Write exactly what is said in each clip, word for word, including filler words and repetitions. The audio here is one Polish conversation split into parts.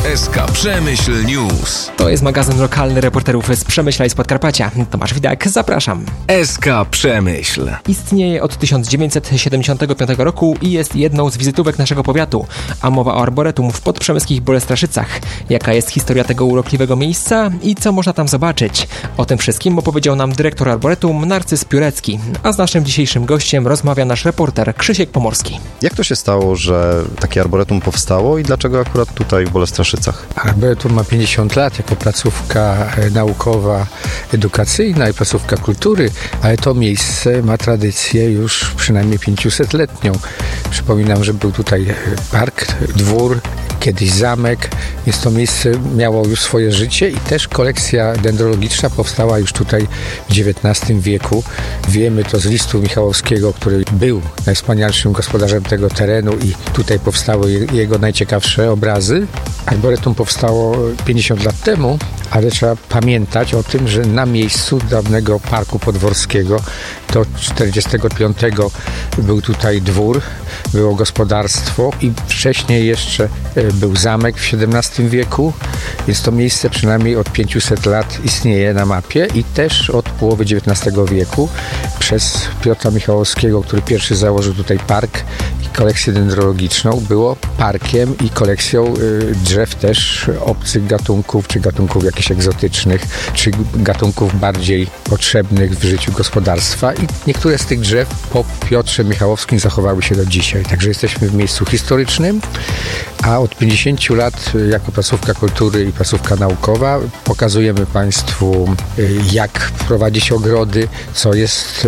S K Przemyśl News. To jest magazyn lokalny reporterów z Przemyśla i z Podkarpacia. Tomasz Widak, zapraszam. S K Przemyśl Istnieje od tysiąc dziewięćset siedemdziesiątego piątego roku i jest jedną z wizytówek naszego powiatu, a mowa o arboretum w podprzemyskich Bolestraszycach. Jaka jest historia tego urokliwego miejsca i co można tam zobaczyć? O tym wszystkim opowiedział nam dyrektor arboretum Narcyz Piórecki, a z naszym dzisiejszym gościem rozmawia nasz reporter Krzysiek Pomorski. Jak to się stało, że takie arboretum powstało i dlaczego akurat tutaj w Bolestraszycach? Arboretum ma pięćdziesiąt lat jako placówka naukowa, edukacyjna i placówka kultury, ale to miejsce ma tradycję już przynajmniej pięciusetletnią. Przypominam, że był tutaj park, dwór, kiedyś zamek, więc to miejsce miało już swoje życie i też kolekcja dendrologiczna powstała już tutaj w dziewiętnastym wieku. Wiemy to z listu Michałowskiego, który był najwspanialszym gospodarzem tego terenu i tutaj powstały jego najciekawsze obrazy. Arboretum powstało pięćdziesiąt lat temu, ale trzeba pamiętać o tym, że na miejscu dawnego Parku Podworskiego do czterdziestego piątego był tutaj dwór, było gospodarstwo i wcześniej jeszcze był zamek w siedemnastym wieku, więc to miejsce przynajmniej od pięciuset lat istnieje na mapie i też od połowy dziewiętnastego wieku przez Piotra Michałowskiego, który pierwszy założył tutaj park i kolekcję dendrologiczną, było parkiem i kolekcją drzew też obcych gatunków, czy gatunków jakichś egzotycznych, czy gatunków bardziej potrzebnych w życiu gospodarstwa i niektóre z tych drzew po Piotrze Michałowskim zachowały się do dzisiaj. Także jesteśmy w miejscu historycznym, a od pięćdziesięciu lat jako placówka kultury i placówka naukowa pokazujemy Państwu, jak prowadzić ogrody, co jest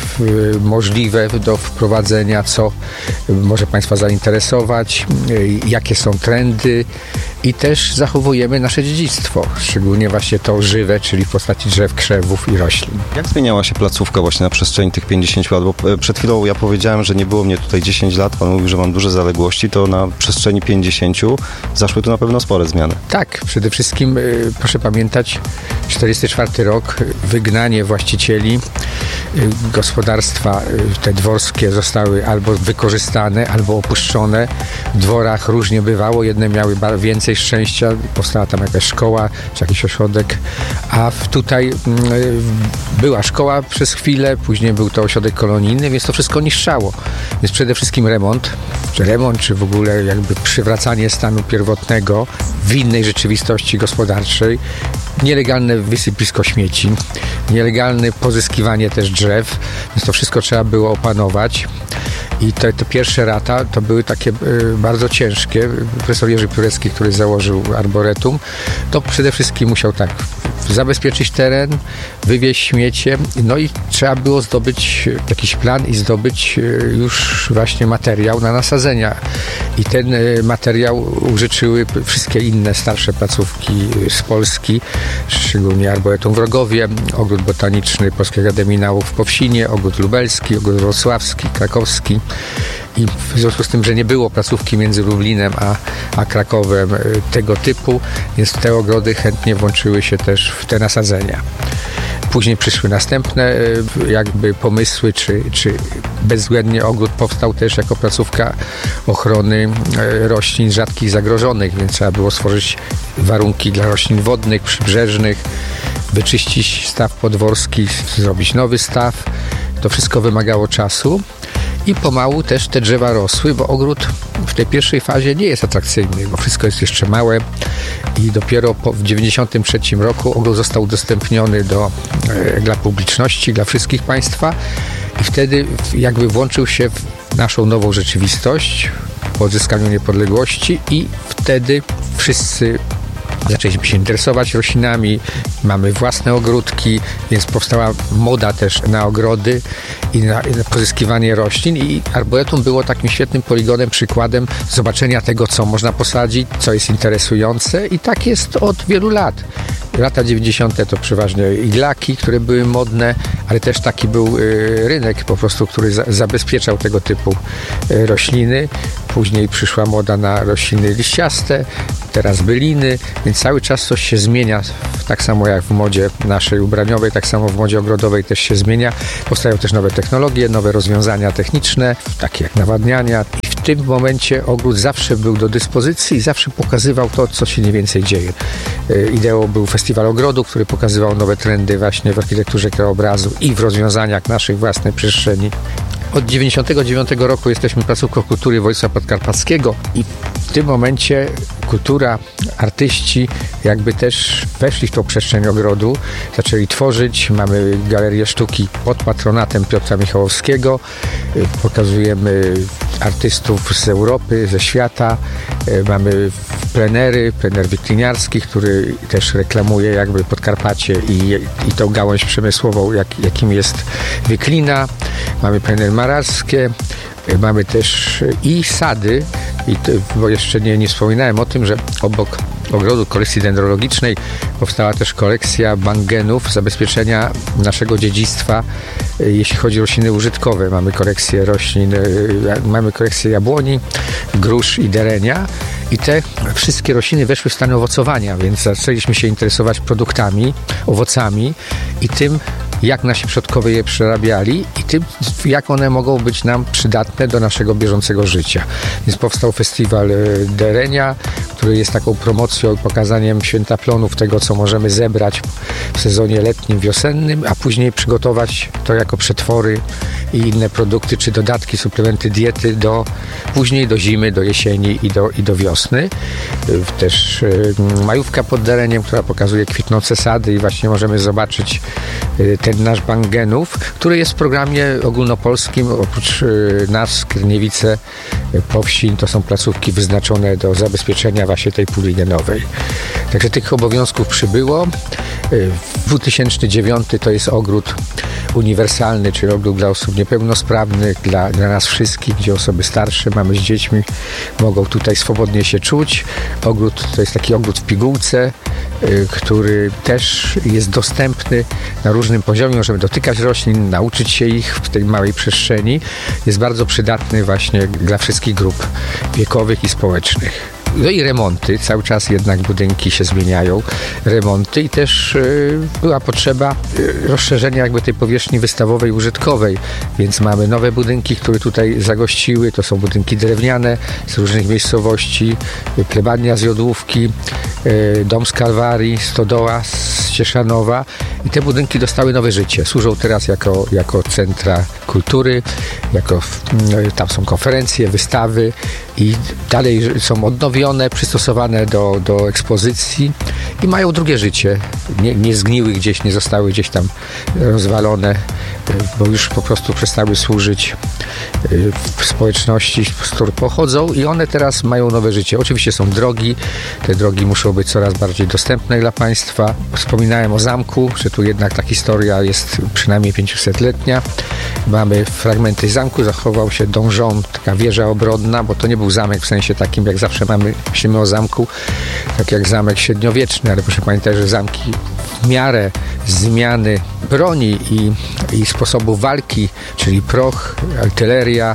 możliwe do wprowadzenia, co może Państwa zainteresować, jakie są trendy i też zachowujemy nasze dziedzictwo, szczególnie właśnie to żywe, czyli w postaci drzew, krzewów i roślin. Jak zmieniała się placówka właśnie na przestrzeni tych pięćdziesięciu lat? Bo przed chwilą ja powiedziałem, że nie było mnie tutaj dziesięć lat, Pan mówił, że mam duże zaległości, to na przestrzeni pięćdziesięciu zaszły tu na pewno spore zmiany. Tak, przede wszystkim proszę pamiętać, czterdziesty czwarty rok, wygnanie właścicieli, gospodarstwa te dworskie zostały albo wykorzystane, albo opuszczone. W dworach różnie bywało, jedne miały więcej szczęścia, powstała tam jakaś szkoła, czy jakiś ośrodek, a tutaj była szkoła przez chwilę, później był to ośrodek kolonijny, więc to wszystko niszczało. Więc przede wszystkim remont, czy remont, czy w ogóle jakby przywracanie stanu pierwotnego w innej rzeczywistości gospodarczej, nielegalne wysypisko śmieci, nielegalne pozyskiwanie też drzew, więc to wszystko trzeba było opanować. I te, te pierwsze lata to były takie y, bardzo ciężkie. Profesor Jerzy Piórecki, który założył arboretum, to przede wszystkim musiał tak zabezpieczyć teren, wywieźć śmiecie, no i trzeba było zdobyć jakiś plan i zdobyć już właśnie materiał na nasadzenia. I ten materiał użyczyły wszystkie inne starsze placówki z Polski, szczególnie Arboretum w Rogowie, Ogród Botaniczny Polskiej Akademii Nauk w Powsinie, Ogród Lubelski, Ogród Wrocławski, Krakowski. I w związku z tym, że nie było placówki między Lublinem a, a Krakowem tego typu, więc te ogrody chętnie włączyły się też w te nasadzenia. Później przyszły następne jakby pomysły, czy, czy bezwzględnie ogród powstał też jako placówka ochrony roślin rzadkich i zagrożonych, więc trzeba było stworzyć warunki dla roślin wodnych, przybrzeżnych, wyczyścić staw podworski, zrobić nowy staw. To wszystko wymagało czasu. I pomału też te drzewa rosły, bo ogród w tej pierwszej fazie nie jest atrakcyjny, bo wszystko jest jeszcze małe i dopiero po, w dziewięćdziesiątym trzecim roku ogród został udostępniony do, e, dla publiczności, dla wszystkich państwa i wtedy jakby włączył się w naszą nową rzeczywistość po odzyskaniu niepodległości i wtedy wszyscy zaczęliśmy się interesować roślinami, mamy własne ogródki, więc powstała moda też na ogrody i na, i na pozyskiwanie roślin i arboretum było takim świetnym poligonem, przykładem zobaczenia tego, co można posadzić, co jest interesujące i tak jest od wielu lat. Lata dziewięćdziesiąte to przeważnie iglaki, które były modne, ale też taki był y, rynek po prostu, który za, zabezpieczał tego typu y, rośliny. Później przyszła moda na rośliny liściaste, teraz byliny, więc cały czas coś się zmienia, tak samo jak w modzie naszej ubraniowej, tak samo w modzie ogrodowej też się zmienia. Powstają też nowe technologie, nowe rozwiązania techniczne, takie jak nawadniania i w tym momencie ogród zawsze był do dyspozycji i zawsze pokazywał to, co się mniej więcej dzieje. Ideą był Festiwal Ogrodu, który pokazywał nowe trendy właśnie w architekturze krajobrazu i w rozwiązaniach naszych własnej przestrzeni. Od dziewięćdziesiątego dziewiątego roku jesteśmy placówką kultury województwa podkarpackiego i w tym momencie kultura, artyści jakby też weszli w tą przestrzeń ogrodu, zaczęli tworzyć. Mamy galerię sztuki pod patronatem Piotra Michałowskiego. Pokazujemy artystów z Europy, ze świata. Mamy plenery, plener wikliniarski, który też reklamuje jakby Podkarpacie i, i tą gałąź przemysłową, jak, jakim jest wiklina. Mamy plenery malarskie. Mamy też i sady, i to, bo jeszcze nie, nie wspominałem o tym, że obok ogrodu kolekcji dendrologicznej powstała też kolekcja bangenów, zabezpieczenia naszego dziedzictwa, jeśli chodzi o rośliny użytkowe. Mamy kolekcję roślin, mamy kolekcję jabłoni, grusz i derenia i te wszystkie rośliny weszły w stan owocowania, więc zaczęliśmy się interesować produktami, owocami i tym, jak nasi przodkowie je przerabiali i tym, jak one mogą być nam przydatne do naszego bieżącego życia. Więc powstał festiwal derenia, który jest taką promocją i pokazaniem święta plonów tego, co możemy zebrać w sezonie letnim, wiosennym, a później przygotować to jako przetwory i inne produkty, czy dodatki, suplementy diety do później do zimy, do jesieni i do, i do wiosny. Też majówka pod dereniem, która pokazuje kwitnące sady i właśnie możemy zobaczyć ten nasz bank genów, który jest w programie ogólnopolskim. Oprócz nas, Skierniewice, Powsin, to są placówki wyznaczone do zabezpieczenia właśnie tej puli genowej. Także tych obowiązków przybyło. dwa tysiące dziewiąty to jest ogród uniwersalny, czyli ogród dla osób niepełnosprawnych, dla, dla nas wszystkich, gdzie osoby starsze, mamy z dziećmi, mogą tutaj swobodnie się czuć. Ogród to jest taki ogród w pigułce, y, który też jest dostępny na różnym poziomie. Możemy dotykać roślin, nauczyć się ich w tej małej przestrzeni. Jest bardzo przydatny właśnie dla wszystkich grup wiekowych i społecznych. No i remonty, cały czas jednak budynki się zmieniają, remonty i też y, była potrzeba y, rozszerzenia jakby tej powierzchni wystawowej, użytkowej, więc mamy nowe budynki, które tutaj zagościły, to są budynki drewniane z różnych miejscowości, y, plebania z Jodłówki, y, dom z Kalwarii, stodoła z Cieszanowa i te budynki dostały nowe życie, służą teraz jako, jako centra kultury, jako, y, tam są konferencje, wystawy i dalej są odnowione, przystosowane do, do ekspozycji i mają drugie życie. Nie, nie zgniły gdzieś, nie zostały gdzieś tam rozwalone, bo już po prostu przestały służyć w społeczności, z której pochodzą i one teraz mają nowe życie. Oczywiście są drogi, te drogi muszą być coraz bardziej dostępne dla państwa. Wspominałem o zamku, że tu jednak ta historia jest przynajmniej pięciusetletnia. Mamy fragmenty zamku, zachował się donjon, taka wieża obronna, bo to nie był zamek w sensie takim, jak zawsze mamy, myślimy o zamku, tak jak zamek średniowieczny, ale proszę pamiętać, że zamki w miarę zmiany broni i, i sposobu walki, czyli proch, artyleria,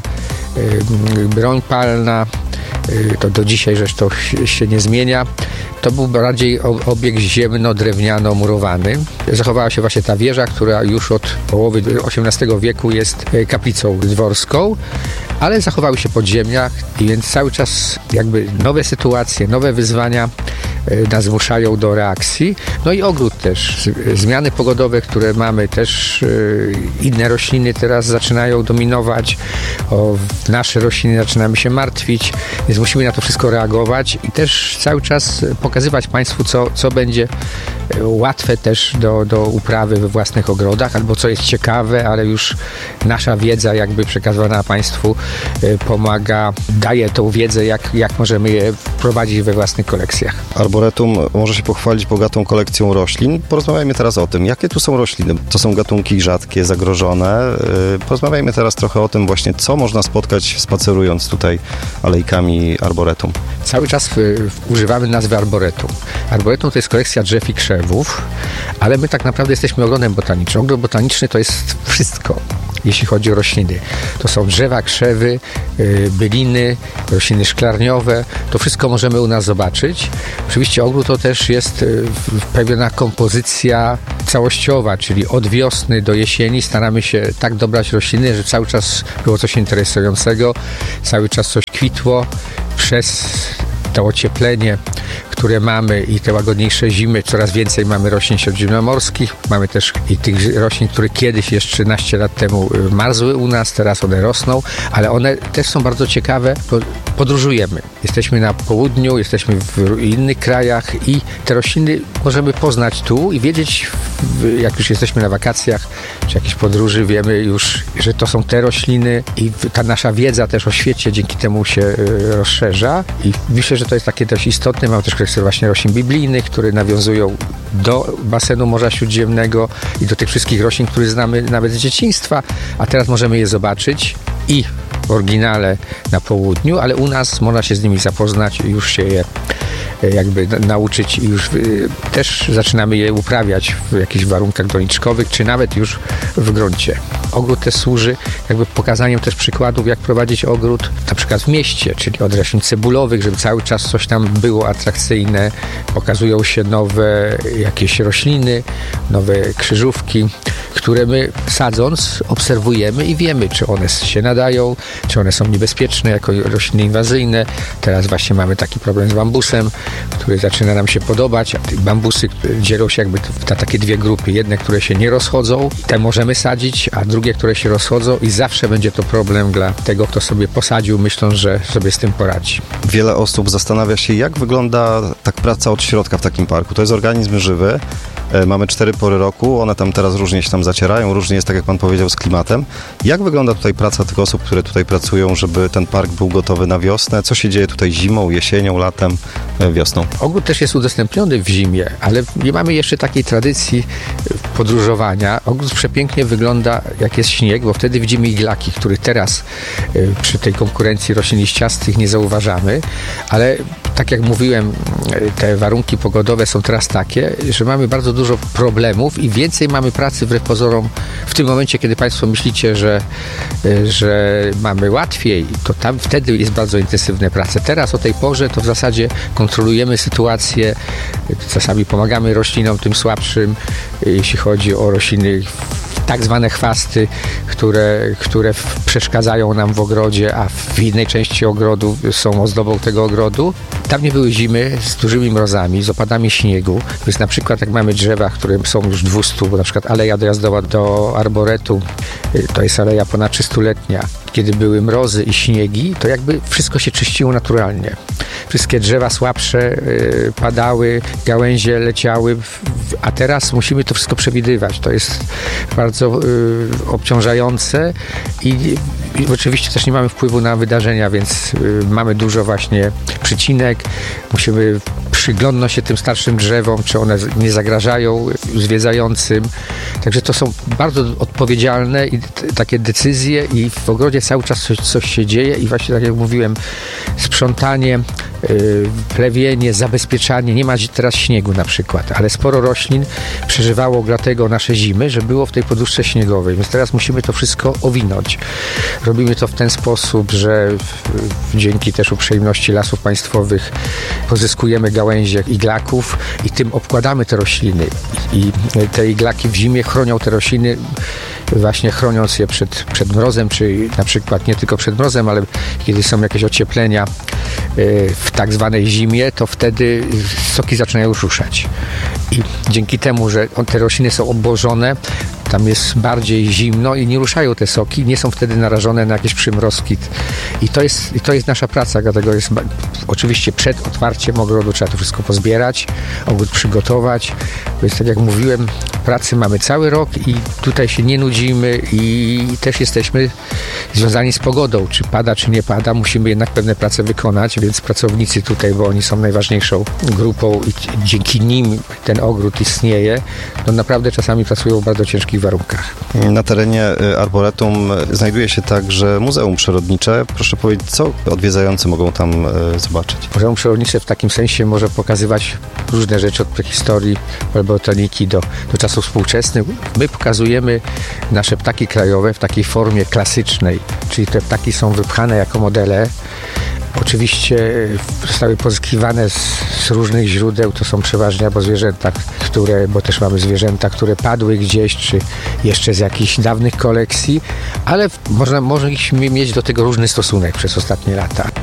yy, broń palna, yy, to do dzisiaj zresztą się nie zmienia. To był bardziej obiekt ziemno-drewniano-murowany. Zachowała się właśnie ta wieża, która już od połowy osiemnastego wieku jest kaplicą dworską, ale zachowały się podziemia i więc cały czas jakby nowe sytuacje, nowe wyzwania nas zmuszają do reakcji. No i ogród też. Zmiany pogodowe, które mamy też, inne rośliny teraz zaczynają dominować, o nasze rośliny zaczynamy się martwić, więc musimy na to wszystko reagować i też cały czas pokazywać państwu, co, co będzie łatwe też do, do uprawy we własnych ogrodach, albo co jest ciekawe, ale już nasza wiedza jakby przekazywana państwu pomaga, daje tą wiedzę, jak, jak możemy je wprowadzić we własnych kolekcjach. Arboretum może się pochwalić bogatą kolekcją roślin. Porozmawiajmy teraz o tym, jakie tu są rośliny. To są gatunki rzadkie, zagrożone. Porozmawiajmy teraz trochę o tym właśnie, co można spotkać spacerując tutaj alejkami arboretum. Cały czas używamy nazwy arboretum. Arboretum to jest kolekcja drzew i krzewów, ale my tak naprawdę jesteśmy ogrodem botanicznym. Ogród botaniczny to jest wszystko, jeśli chodzi o rośliny. To są drzewa, krzewy, byliny, rośliny szklarniowe. To wszystko możemy u nas zobaczyć. Oczywiście ogród to też jest pewna kompozycja całościowa, czyli od wiosny do jesieni staramy się tak dobrać rośliny, że cały czas było coś interesującego, cały czas coś kwitło. Przez to ocieplenie, które mamy i te łagodniejsze zimy, coraz więcej mamy roślin śródziemnomorskich, mamy też i tych roślin, które kiedyś jeszcze trzynaście lat temu marzły u nas, teraz one rosną, ale one też są bardzo ciekawe, bo podróżujemy. Jesteśmy na południu, jesteśmy w innych krajach i te rośliny możemy poznać tu i wiedzieć, jak już jesteśmy na wakacjach, czy jakiejś podróży, wiemy już, że to są te rośliny i ta nasza wiedza też o świecie dzięki temu się rozszerza i myślę, że to jest takie dość istotne. Mamy też kwestię właśnie roślin biblijnych, które nawiązują do basenu Morza Śródziemnego i do tych wszystkich roślin, które znamy nawet z dzieciństwa, a teraz możemy je zobaczyć i w oryginale na południu, ale u nas można się z nimi zapoznać i już się je jakby nauczyć i już też zaczynamy je uprawiać w jakichś warunkach doniczkowych, czy nawet już w gruncie. Ogród też służy jakby pokazaniem też przykładów, jak prowadzić ogród na przykład w mieście, czyli od roślin cebulowych, żeby cały czas coś tam było atrakcyjne. Pokazują się nowe jakieś rośliny, nowe krzyżówki, które my sadząc obserwujemy i wiemy, czy one się nadają, czy one są niebezpieczne jako rośliny inwazyjne. Teraz właśnie mamy taki problem z bambusem, który zaczyna nam się podobać. A te bambusy dzielą się jakby na takie dwie grupy. Jedne, które się nie rozchodzą, te możemy sadzić, a drugie, które się rozchodzą i zawsze będzie to problem dla tego, kto sobie posadził, myśląc, że sobie z tym poradzi. Wiele osób zastanawia się, jak wygląda tak praca od środka w takim parku. To jest organizm żywy. Mamy cztery pory roku, one tam teraz różnie się tam zacierają, różnie jest, tak jak pan powiedział, z klimatem. Jak wygląda tutaj praca tych osób, które tutaj pracują, żeby ten park był gotowy na wiosnę? Co się dzieje tutaj zimą, jesienią, latem, wiosną? Ogród też jest udostępniony w zimie, ale nie mamy jeszcze takiej tradycji podróżowania. Ogród przepięknie wygląda, jak jest śnieg, bo wtedy widzimy iglaki, których teraz przy tej konkurencji roślin liściastych nie zauważamy, ale tak jak mówiłem, te warunki pogodowe są teraz takie, że mamy bardzo dużo problemów i więcej mamy pracy wbrew pozorom w tym momencie, kiedy Państwo myślicie, że, że mamy łatwiej, to tam wtedy jest bardzo intensywne prace. Teraz o tej porze to w zasadzie kontrolujemy sytuację, czasami pomagamy roślinom tym słabszym, jeśli chodzi o rośliny tak zwane chwasty, które, które przeszkadzają nam w ogrodzie, a w innej części ogrodu są ozdobą tego ogrodu. Tam nie były zimy z dużymi mrozami, z opadami śniegu, więc na przykład jak mamy drzewa, które są już dwustu, bo na przykład aleja dojazdowa do arboretu, to jest aleja ponad trzystuletnia. Kiedy były mrozy i śniegi, to jakby wszystko się czyściło naturalnie. Wszystkie drzewa słabsze y, padały, gałęzie leciały, a teraz musimy to wszystko przewidywać. To jest bardzo y, obciążające i, i oczywiście też nie mamy wpływu na wydarzenia, więc y, mamy dużo właśnie przycinek. Musimy przyglądnąć się tym starszym drzewom, czy one nie zagrażają zwiedzającym. Także to są bardzo odpowiedzialne i t- takie decyzje i w ogrodzie cały czas coś, coś się dzieje i właśnie tak jak mówiłem, sprzątanie, yy, plewienie, zabezpieczanie. Nie ma teraz śniegu na przykład, ale sporo roślin przeżywało dlatego nasze zimy, że było w tej poduszce śniegowej, więc teraz musimy to wszystko owinąć. Robimy to w ten sposób, że w, dzięki też uprzejmości Lasów Państwowych pozyskujemy gałęzie iglaków i tym obkładamy te rośliny. I te iglaki w zimie chronią te rośliny, właśnie chroniąc je przed, przed mrozem, czy na przykład nie tylko przed mrozem, ale kiedy są jakieś ocieplenia w tak zwanej zimie, to wtedy soki zaczynają ruszać. I dzięki temu, że te rośliny są obłożone, tam jest bardziej zimno i nie ruszają te soki, nie są wtedy narażone na jakieś przymrozki. I to jest, i to jest nasza praca, dlatego jest oczywiście przed otwarciem ogrodu trzeba to wszystko pozbierać, ogród przygotować. Więc tak jak mówiłem, pracy mamy cały rok i tutaj się nie nudzimy i też jesteśmy związani z pogodą. Czy pada, czy nie pada, musimy jednak pewne prace wykonać, więc pracownicy tutaj, bo oni są najważniejszą grupą i dzięki nim ten ogród istnieje, no naprawdę czasami pracują w bardzo ciężkich warunkach. Na terenie Arboretum znajduje się także Muzeum Przyrodnicze. Proszę powiedzieć, co odwiedzający mogą tam zobaczyć? Muzeum Przyrodnicze w takim sensie może pokazywać różne rzeczy od prehistorii, botaniki do, do czasów współczesnych. My pokazujemy nasze ptaki krajowe w takiej formie klasycznej, czyli te ptaki są wypchane jako modele, Oczywiście zostały pozyskiwane z, z różnych źródeł, to są przeważnie albo zwierzęta, które, bo też mamy zwierzęta, które padły gdzieś, czy jeszcze z jakichś dawnych kolekcji, ale można, mogliśmy mieć do tego różny stosunek przez ostatnie lata.